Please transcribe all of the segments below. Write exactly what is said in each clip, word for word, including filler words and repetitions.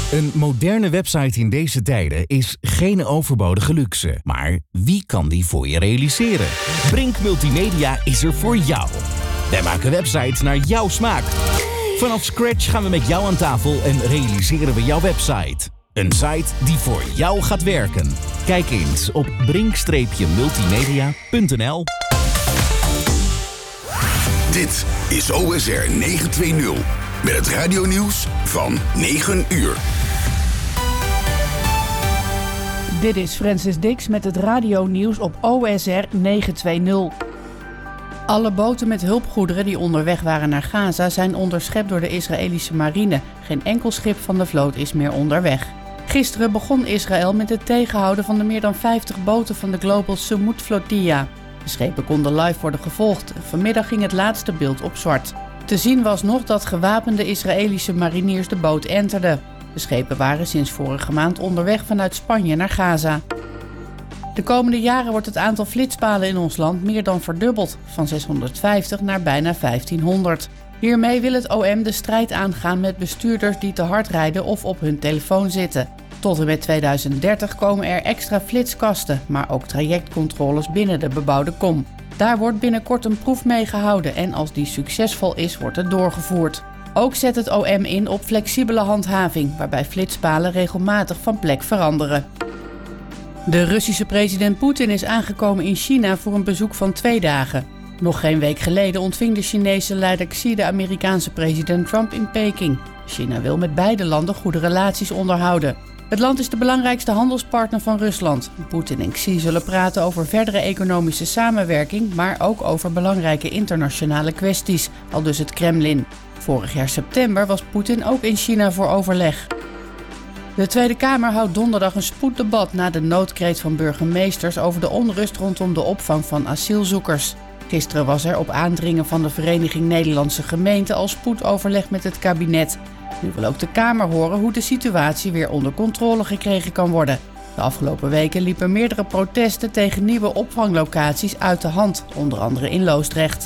Een moderne website in deze tijden is geen overbodige luxe. Maar wie kan die voor je realiseren? Brink Multimedia is er voor jou. Wij maken websites naar jouw smaak. Vanaf scratch gaan we met jou aan tafel en realiseren we jouw website. Een site die voor jou gaat werken. Kijk eens op brink multimedia punt n l. Dit is O S R negenhonderdtwintig met het radionieuws van negen uur. Dit is Francis Dix met het radionieuws op O S R negenhonderdtwintig. Alle boten met hulpgoederen die onderweg waren naar Gaza zijn onderschept door de Israëlische marine. Geen enkel schip van de vloot is meer onderweg. Gisteren begon Israël met het tegenhouden van de meer dan vijftig boten van de Global Sumut Flotilla. De schepen konden live worden gevolgd. Vanmiddag ging het laatste beeld op zwart. Te zien was nog dat gewapende Israëlische mariniers de boot enterden. De schepen waren sinds vorige maand onderweg vanuit Spanje naar Gaza. De komende jaren wordt het aantal flitspalen in ons land meer dan verdubbeld, van zeshonderdvijftig naar bijna vijftienhonderd. Hiermee wil het O M de strijd aangaan met bestuurders die te hard rijden of op hun telefoon zitten. Tot en met tweeduizend dertig komen er extra flitskasten, maar ook trajectcontroles binnen de bebouwde kom. Daar wordt binnenkort een proef mee gehouden en als die succesvol is, wordt het doorgevoerd. Ook zet het O M in op flexibele handhaving, waarbij flitspalen regelmatig van plek veranderen. De Russische president Poetin is aangekomen in China voor een bezoek van twee dagen. Nog geen week geleden ontving de Chinese leider Xi de Amerikaanse president Trump in Peking. China wil met beide landen goede relaties onderhouden. Het land is de belangrijkste handelspartner van Rusland. Poetin en Xi zullen praten over verdere economische samenwerking, maar ook over belangrijke internationale kwesties, aldus het Kremlin. Vorig jaar september was Poetin ook in China voor overleg. De Tweede Kamer houdt donderdag een spoeddebat na de noodkreet van burgemeesters over de onrust rondom de opvang van asielzoekers. Gisteren was er op aandringen van de Vereniging Nederlandse Gemeenten al spoedoverleg met het kabinet. Nu wil ook de Kamer horen hoe de situatie weer onder controle gekregen kan worden. De afgelopen weken liepen meerdere protesten tegen nieuwe opvanglocaties uit de hand, onder andere in Loosdrecht.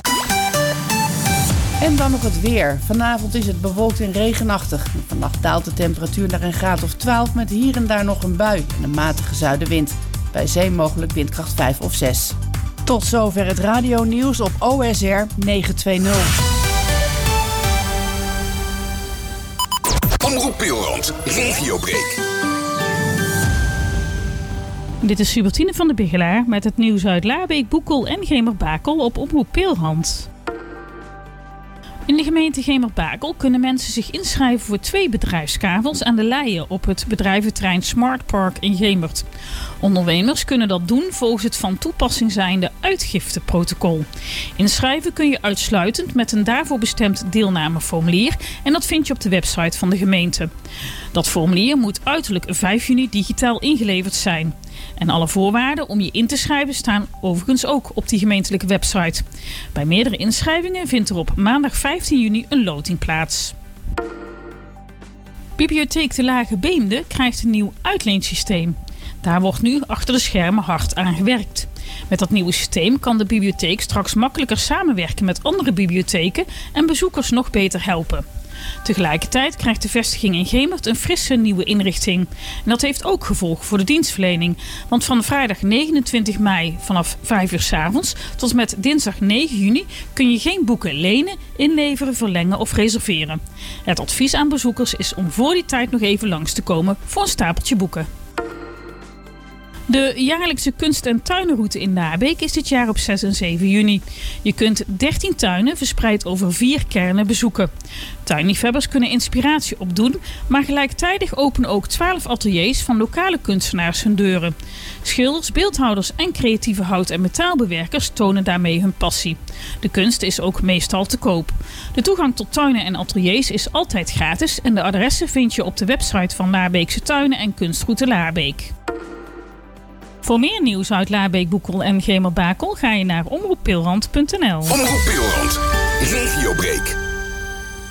En dan nog het weer. Vanavond is het bewolkt en regenachtig. Vannacht daalt de temperatuur naar een graad of twaalf met hier en daar nog een bui en een matige zuidenwind. Bij zee mogelijk windkracht vijf of zes. Tot zover het radionieuws op O S R negenhonderdtwintig. Omroep Pilrand, Regiobreak. Dit is Subertine van de Bigelaar met het nieuws uit Laarbeek, Boekel en Gemerbakel op Omroep Pilrand. In de gemeente Gemerbakel kunnen mensen zich inschrijven voor twee bedrijfskavels aan de Leien op het bedrijventerrein Smart Park in Gemert. Ondernemers kunnen dat doen volgens het van toepassing zijnde uitgifteprotocol. Inschrijven kun je uitsluitend met een daarvoor bestemd deelnameformulier en dat vind je op de website van de gemeente. Dat formulier moet uiterlijk vijf juni digitaal ingeleverd zijn. En alle voorwaarden om je in te schrijven staan overigens ook op die gemeentelijke website. Bij meerdere inschrijvingen vindt er op maandag vijftien juni een loting plaats. Bibliotheek de Lage Beemde krijgt een nieuw uitleensysteem. Daar wordt nu achter de schermen hard aan gewerkt. Met dat nieuwe systeem kan de bibliotheek straks makkelijker samenwerken met andere bibliotheken en bezoekers nog beter helpen. Tegelijkertijd krijgt de vestiging in Gemert een frisse nieuwe inrichting. En dat heeft ook gevolgen voor de dienstverlening. Want van vrijdag negenentwintig mei vanaf vijf uur 's avonds tot met dinsdag negen juni kun je geen boeken lenen, inleveren, verlengen of reserveren. Het advies aan bezoekers is om voor die tijd nog even langs te komen voor een stapeltje boeken. De jaarlijkse kunst- en tuinenroute in Laarbeek is dit jaar op zes en zeven juni. Je kunt dertien tuinen verspreid over vier kernen bezoeken. Tuinliefhebbers kunnen inspiratie opdoen, maar gelijktijdig openen ook twaalf ateliers van lokale kunstenaars hun deuren. Schilders, beeldhouwers en creatieve hout- en metaalbewerkers tonen daarmee hun passie. De kunst is ook meestal te koop. De toegang tot tuinen en ateliers is altijd gratis en de adressen vind je op de website van Laarbeekse Tuinen en Kunstroute Laarbeek. Voor meer nieuws uit Laarbeek, Boekel en Gemerbakel ga je naar omroep pilrand punt n l. Omroep Pilrand, Regiobreak.